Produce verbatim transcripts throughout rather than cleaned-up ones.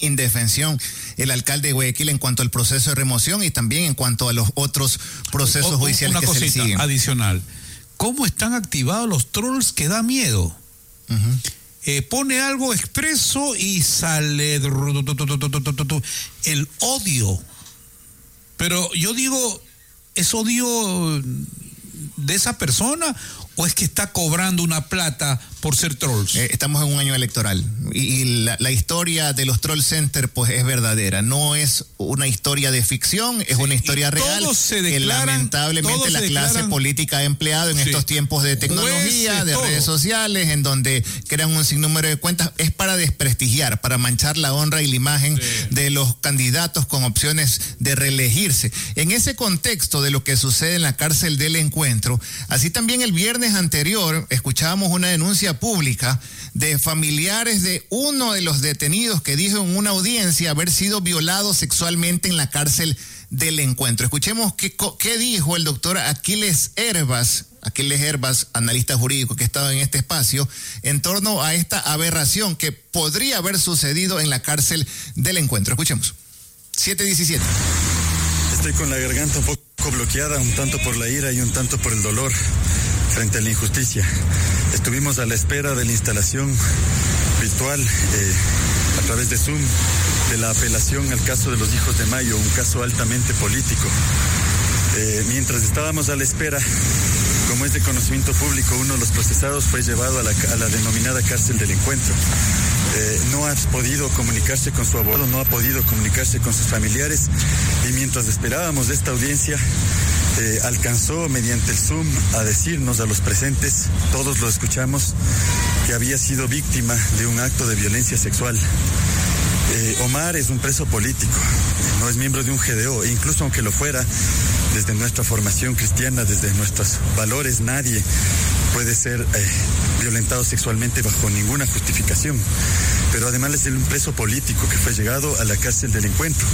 indefensión el alcalde de Guayaquil en cuanto al proceso de remoción y también en cuanto a los otros procesos o, judiciales que se le siguen. Adicional, ¿cómo están activados los trolls que da miedo? Uh-huh. Eh, pone algo expreso y sale el odio. Pero yo digo, ¿es odio de esa persona o es que está cobrando una plata por ser trolls? Eh, estamos en un año electoral y, y la, la historia de los troll center pues es verdadera, no es una historia de ficción, es sí, una historia real se que lamentablemente la clase política ha empleado en sí. estos tiempos de tecnología, Jueces, de todo. redes sociales, en donde crean un sinnúmero de cuentas, es para desprestigiar, para manchar la honra y la imagen sí. de los candidatos con opciones de reelegirse. En ese contexto de lo que sucede en la cárcel del Encuentro, así también el viernes anterior escuchábamos una denuncia pública de familiares de uno de los detenidos que dijo en una audiencia haber sido violado sexualmente en la cárcel del Encuentro. Escuchemos qué, qué dijo el doctor Aquiles Herbas, Aquiles Herbas, analista jurídico que ha estado en este espacio, en torno a esta aberración que podría haber sucedido en la cárcel del Encuentro. Escuchemos. siete diecisiete. Estoy con la garganta un poco bloqueada, un tanto por la ira y un tanto por el dolor frente a la injusticia. Estuvimos a la espera de la instalación virtual eh, a través de Zoom de la apelación al caso de los hijos de Mayo, un caso altamente político. Eh, mientras estábamos a la espera, como es de conocimiento público, uno de los procesados fue llevado a la, a la denominada cárcel del Encuentro. Eh, no ha podido comunicarse con su abogado, no ha podido comunicarse con sus familiares y mientras esperábamos esta audiencia, Eh, alcanzó mediante el Zoom a decirnos a los presentes, todos lo escuchamos, que había sido víctima de un acto de violencia sexual. Eh, Omar es un preso político, no es miembro de un G D O, e incluso aunque lo fuera, desde nuestra formación cristiana, desde nuestros valores, nadie puede ser eh, violentado sexualmente bajo ninguna justificación. Pero además es un preso político que fue llegado a la cárcel del Encuentro.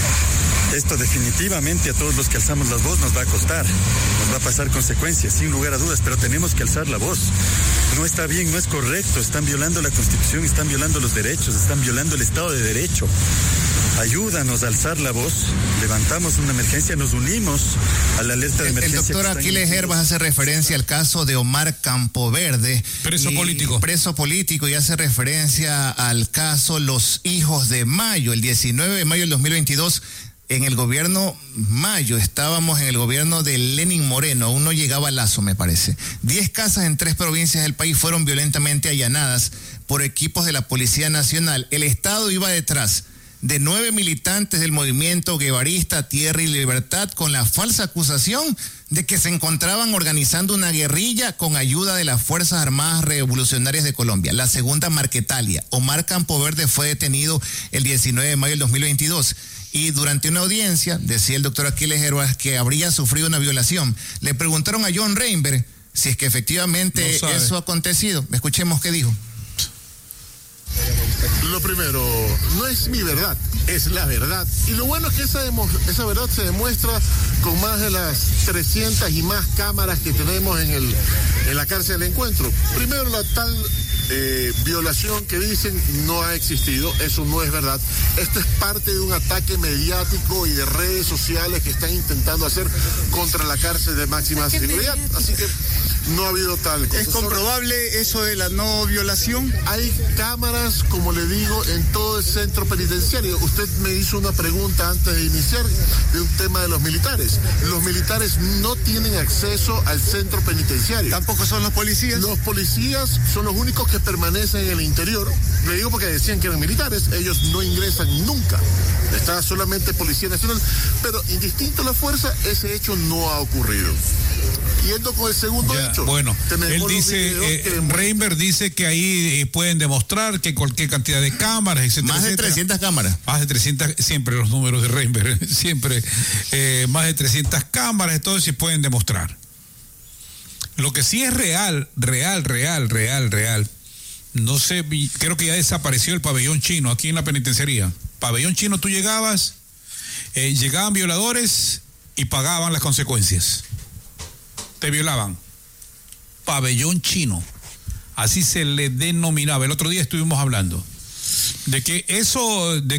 Esto definitivamente a todos los que alzamos la voz nos va a costar, nos va a pasar consecuencias, sin lugar a dudas, pero tenemos que alzar la voz. No está bien, no es correcto, están violando la Constitución, están violando los derechos, están violando el Estado de Derecho. Ayúdanos a alzar la voz, levantamos una emergencia, nos unimos a la alerta de emergencia. El doctor Aquiles Herbas hace referencia al caso de Omar Campoverde. Preso político. Preso político y hace referencia al caso Los Hijos de Mayo, el diecinueve de mayo del dos mil veintidós. En el gobierno Mayo, estábamos en el gobierno de Lenín Moreno, aún no llegaba Lazo, me parece. Diez casas en tres provincias del país fueron violentamente allanadas por equipos de la Policía Nacional. El Estado iba detrás de nueve militantes del movimiento guevarista Tierra y Libertad con la falsa acusación de que se encontraban organizando una guerrilla con ayuda de las Fuerzas Armadas Revolucionarias de Colombia. La segunda Marquetalia. Omar Campoverde fue detenido el diecinueve de mayo del dos mil veintidós. Y durante una audiencia, decía el doctor Aquiles Herbas que habría sufrido una violación. Le preguntaron a John Reinberg si es que efectivamente no eso ha acontecido. Escuchemos qué dijo. Lo primero, no es mi verdad, es la verdad. Y lo bueno es que esa, esa verdad se demuestra con más de las trescientas y más cámaras que tenemos en, el, en la cárcel del Encuentro. Primero, la tal eh, violación que dicen no ha existido, eso no es verdad. Esto es parte de un ataque mediático y de redes sociales que están intentando hacer contra la cárcel de máxima seguridad. Así que no ha habido tal cosa. ¿Es comprobable eso de la no violación? Hay cámaras, como le digo, en todo el centro penitenciario. Usted me hizo una pregunta antes de iniciar de un tema de los militares. Los militares no tienen acceso al centro penitenciario. ¿Tampoco son los policías? Los policías son los únicos que permanecen en el interior. Le digo porque decían que eran militares. Ellos no ingresan nunca. Está solamente Policía Nacional. Pero indistinto a la fuerza, ese hecho no ha ocurrido. Yendo con el segundo ya, hecho. Bueno, él dice, eh, Reinberg dice que ahí eh, pueden demostrar que cualquier cantidad de cámaras, etcétera. Más de etcétera, trescientas cámaras. Más de trescientas, siempre los números de Reinberg, siempre eh, más de trescientas cámaras, todo eso pueden demostrar. Lo que sí es real, real, real, real, real. No sé, creo que ya desapareció el pabellón chino aquí en la penitenciaría. Pabellón chino, tú llegabas, eh, llegaban violadores y pagaban las consecuencias. Te violaban. Pabellón chino. Así se le denominaba. El otro día estuvimos hablando de que eso... De